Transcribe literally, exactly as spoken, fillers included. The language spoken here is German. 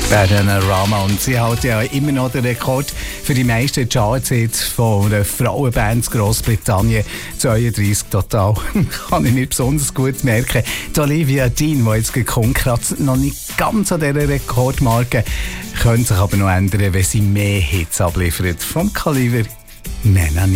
Bananarama, und sie hat ja immer noch den Rekord für die meisten Charts von einer Frauenband in Grossbritannien. zweiunddreißig total. Kann ich nicht besonders gut merken. Die Olivia Dean, die jetzt gekommen kratzt, noch nicht ganz an dieser Rekordmarke, könnte sich aber noch ändern, wenn sie mehr Hits abliefert. Vom Kaliber Nena.